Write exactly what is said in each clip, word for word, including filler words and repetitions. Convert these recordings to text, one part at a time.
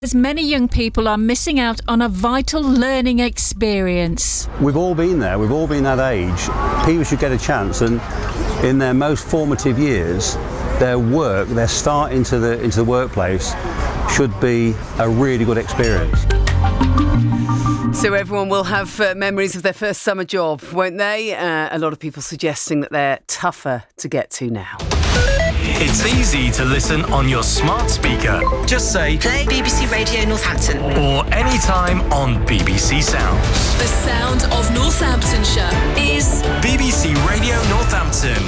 As many young people are missing out on a vital learning experience. We've all been there, we've all been that age. People should get a chance, and in their most formative years, their work, their start into the into the workplace should be a really good experience. So everyone will have uh, memories of their first summer job, won't they? Uh, a lot of people suggesting that they're tougher to get to now. It's easy to listen on your smart speaker. Just say play B B C Radio Northampton. Or anytime on B B C Sounds. The sound of Northamptonshire is B B C Radio Northampton.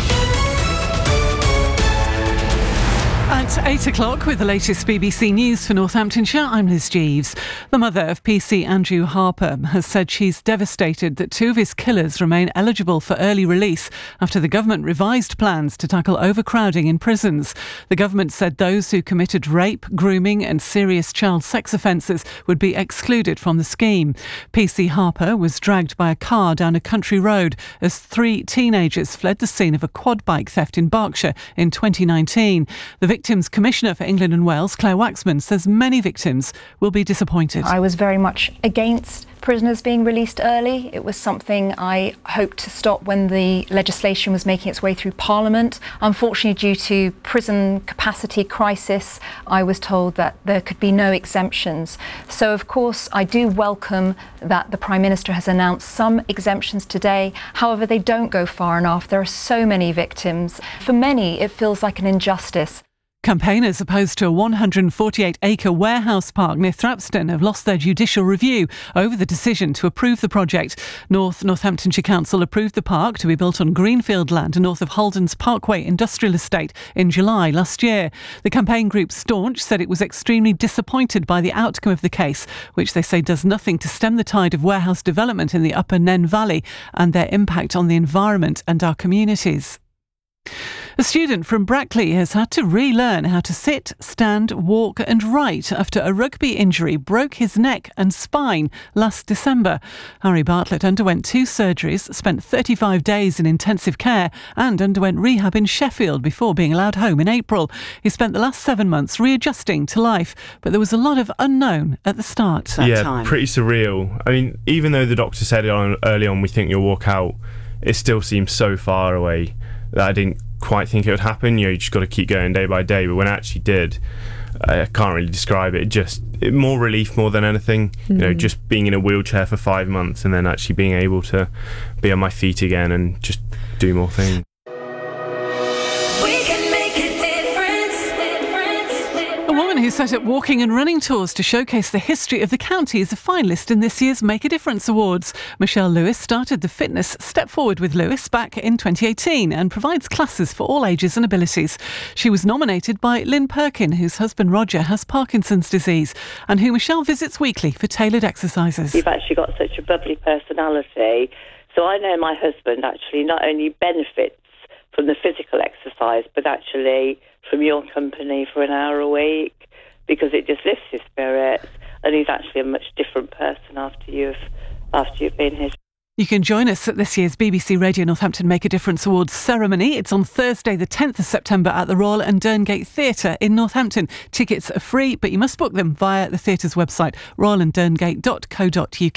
At eight o'clock with the latest B B C News for Northamptonshire, I'm Liz Jeeves. The mother of P C Andrew Harper has said she's devastated that two of his killers remain eligible for early release after the government revised plans to tackle overcrowding in prisons. The government said those who committed rape, grooming and serious child sex offences would be excluded from the scheme. P C Harper was dragged by a car down a country road as three teenagers fled the scene of a quad bike theft in Berkshire in twenty nineteen. The victims Commissioner for England and Wales, Claire Waxman, says many victims will be disappointed. I was very much against prisoners being released early. It was something I hoped to stop when the legislation was making its way through Parliament. Unfortunately, due to prison capacity crisis, I was told that there could be no exemptions. So, of course, I do welcome that the Prime Minister has announced some exemptions today. However, they don't go far enough. There are so many victims. For many, it feels like an injustice. Campaigners opposed to a one hundred forty-eight acre warehouse park near Thrapston have lost their judicial review over the decision to approve the project. North Northamptonshire Council approved the park to be built on greenfield land north of Holden's Parkway Industrial Estate in July last year. The campaign group Staunch said it was extremely disappointed by the outcome of the case, which they say does nothing to stem the tide of warehouse development in the Upper Nen Valley and their impact on the environment and our communities. A student from Brackley has had to relearn how to sit, stand, walk and write after a rugby injury broke his neck and spine last December. Harry Bartlett underwent two surgeries, spent thirty-five days in intensive care and underwent rehab in Sheffield before being allowed home in April. He spent the last seven months readjusting to life, but there was a lot of unknown at the start. That yeah, time. Pretty surreal. I mean, even though the doctor said on, early on, we think you'll walk out, it still seems so far away that I didn't quite think it would happen. You know, you just got to keep going day by day. But when it actually did, I can't really describe it. Just it, more relief more than anything. Mm. You know, just being in a wheelchair for five months and then actually being able to be on my feet again and just do more things. A woman who set up walking and running tours to showcase the history of the county is a finalist in this year's Make a Difference Awards. Michelle Lewis started the fitness Step Forward with Lewis back in twenty eighteen and provides classes for all ages and abilities. She was nominated by Lynn Perkin, whose husband Roger has Parkinson's disease, and who Michelle visits weekly for tailored exercises. You've actually got such a bubbly personality. So I know my husband actually not only benefits from the physical exercise, but actually from your company for an hour a week, because it just lifts his spirits, and he's actually a much different person after you've after you've been here. You can join us at this year's B B C Radio Northampton Make a Difference Awards ceremony. It's on Thursday the tenth of September at the Royal and Derngate Theatre in Northampton. Tickets are free, but you must book them via the theatre's website, royal and derngate dot co dot uk.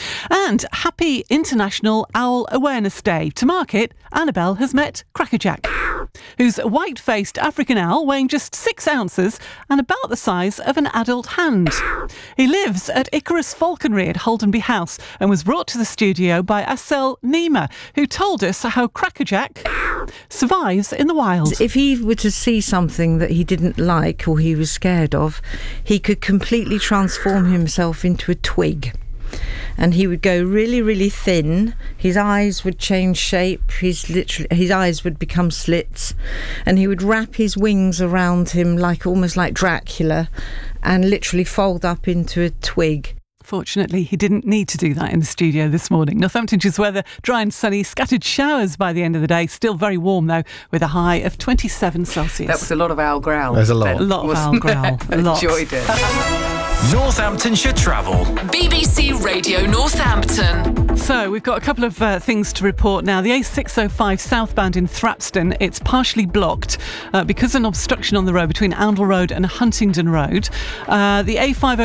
And happy International Owl Awareness Day. To mark it, Annabelle has met Crackerjack, who's a white-faced African owl weighing just six ounces and about the size of an adult hand. He lives at Icarus Falconry at Holdenby House and was brought to the studio by Asel Nima, who told us how Crackerjack survives in the wild. If he were to see something that he didn't like or he was scared of, he could completely transform himself into a twig. And he would go really, really thin. His eyes would change shape. His literally, his eyes would become slits, and he would wrap his wings around him like almost like Dracula, and literally fold up into a twig. Fortunately, he didn't need to do that in the studio this morning. Northamptonshire's weather, dry and sunny, scattered showers by the end of the day. Still very warm, though, with a high of twenty-seven Celsius. That was a lot of owl growl. There's a lot. A lot of owl growl. A lot. Enjoyed it. Northamptonshire Travel. B B C Radio Northampton. So we've got a couple of uh, things to report now. The A six oh five southbound in Thrapston, it's partially blocked uh, because of an obstruction on the road between Oundle Road and Huntingdon Road. Uh, the A five oh